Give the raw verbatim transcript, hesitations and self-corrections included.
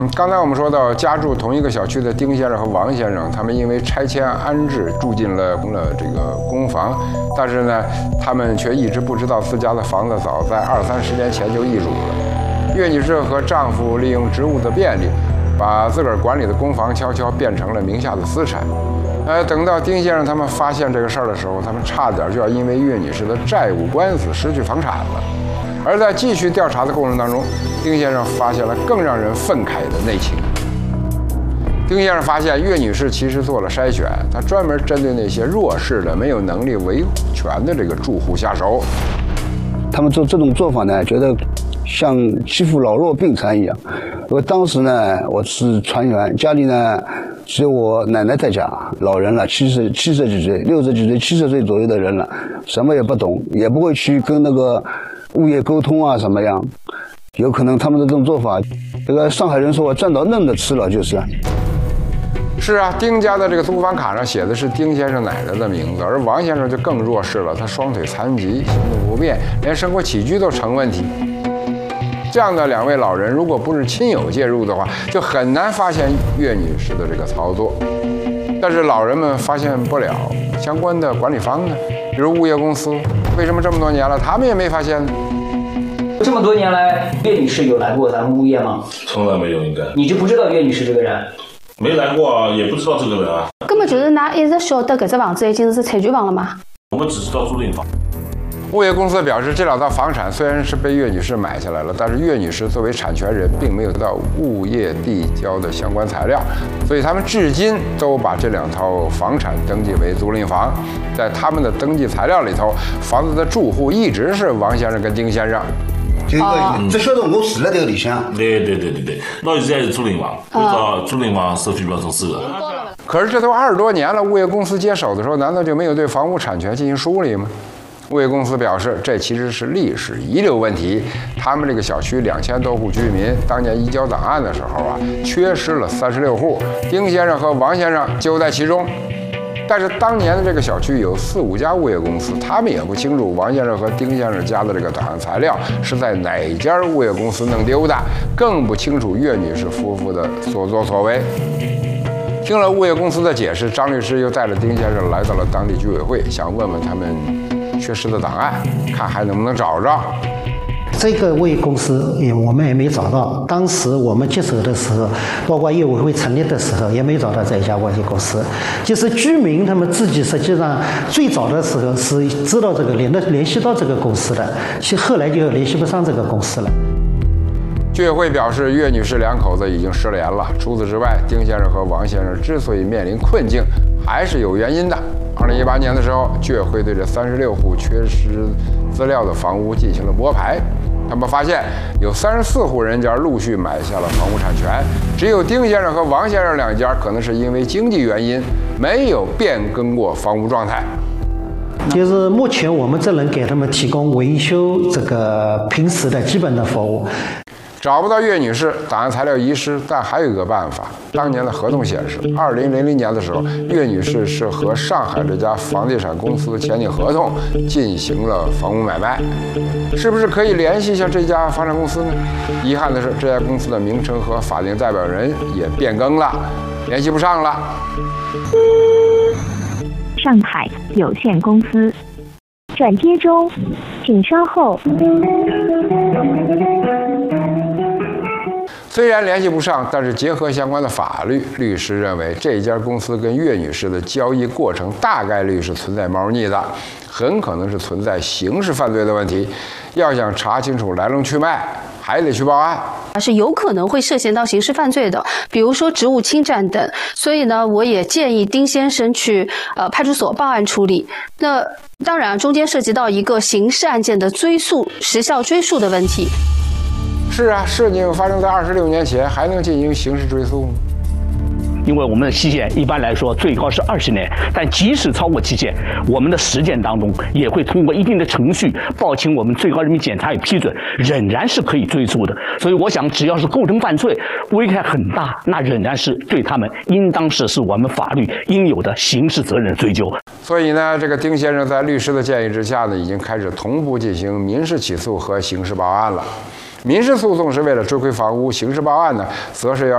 刚才我们说到，家住同一个小区的丁先生和王先生，他们因为拆迁安置住进了了这个公房，但是呢，他们却一直不知道自家的房子早在二三十年前就易主了。岳女士和丈夫利用职务的便利，把自个儿管理的公房悄悄变成了名下的私产。呃，等到丁先生他们发现这个事儿的时候，他们差点就要因为岳女士的债务官司失去房产了。而在继续调查的过程当中，丁先生发现了更让人愤慨的内情。丁先生发现岳女士其实做了筛选，她专门针对那些弱势的、没有能力维权的这个住户下手。 他们做这种做法呢，觉得像欺负老弱病残一样。因为当时呢，我是船员，家里呢只有我奶奶在家，老人了，七十七十几岁、六十几岁、七十岁左右的人了，什么也不懂，也不会去跟那个物业沟通啊，什么样？有可能他们的这种做法，这个上海人说我赚到嫩的吃了，就是。 是啊，丁家的这个租房卡上写的是丁先生奶奶的名字，而王先生就更弱势了，他双腿残疾，行动不便，连生活起居都成问题。这样的两位老人，如果不是亲友介入的话，就很难发现岳女士的这个操作。但是老人们发现不了相关的管理方呢，比如物业公司，为什么这么多年了，他们也没发现呢？ 这么多年来，岳女士有来过咱们物业吗？ 从来没有，应该。 你就不知道岳女士这个人？ 没来过啊，也不知道这个人啊。 根本就是㑚一直晓得搿只房子已经是产权房了吗？ 我们只知道租赁房。 物业公司表示，这两套房产虽然是被岳女士买下来了，但是岳女士作为产权人，并没有得到物业递交的相关材料，所以他们至今都把这两套房产登记为租赁房。在他们的登记材料里头，房子的住户一直是王先生跟丁先生。 就一个，只晓得我住了这个里向。 对对对对对，那现在是租赁房，按照租赁房收取标准是的。 可是这都二十多年了，物业公司接手的时候，难道就没有对房屋产权进行梳理吗？物业公司表示，这其实是历史遗留问题。他们这个小区两千多户居民，当年移交档案的时候啊，缺失了三十六户，丁先生和王先生就在其中。但是当年的这个小区有四五家物业公司，他们也不清楚王先生和丁先生家的这个档案材料是在哪家物业公司弄丢的，更不清楚岳女士夫妇的所作所为。听了物业公司的解释，张律师又带着丁先生来到了当地居委会，想问问他们缺失的档案，看还能不能找着。 这个物业公司也我们也没找到，当时我们接手的时候，包括业委会成立的时候，也没找到这一家物业公司。就是居民他们自己实际上最早的时候是知道这个联的联系到这个公司的，其后来就联系不上这个公司了。 居委会表示，岳女士两口子已经失联了。除此之外，丁先生和王先生之所以面临困境，还是有原因的。二零一八年的时候，居委会对这三十六户缺失资料的房屋进行了摸排。他们发现有三十四户人家陆续买下了房屋产权，只有丁先生和王先生两家可能是因为经济原因没有变更过房屋状态。 就是目前我们只能给他们提供维修这个平时的基本的服务。 找不到岳女士，档案材料遗失，但还有一个办法。当年的合同显示，二零零零年的时候，岳女士是和上海这家房地产公司签订合同，进行了房屋买卖。是不是可以联系一下这家房产公司呢？遗憾的是，这家公司的名称和法定代表人也变更了，联系不上了。 上海有限公司，转接中，请稍后。 虽然联系不上，但是结合相关的法律，律师认为这家公司跟岳女士的交易过程大概率是存在猫腻的，很可能是存在刑事犯罪的问题。要想查清楚来龙去脉，还得去报案。 是有可能会涉嫌到刑事犯罪的，比如说职务侵占等。所以呢，我也建议丁先生去呃派出所报案处理。那当然，中间涉及到一个刑事案件的追诉、时效追诉的问题。 是啊，事情发生在二十六年前，还能进行刑事追诉吗？ 因为我们的期限一般来说最高是二十年，但即使超过期限，我们的实践当中也会通过一定的程序报请我们最高人民检察院批准，仍然是可以追诉的。所以我想，只要是构成犯罪，危害很大，那仍然是对他们应当实施我们法律应有的刑事责任追究。 所以呢，这个丁先生在律师的建议之下呢，已经开始同步进行民事起诉和刑事报案了。民事诉讼是为了追回房屋，刑事报案呢，则是要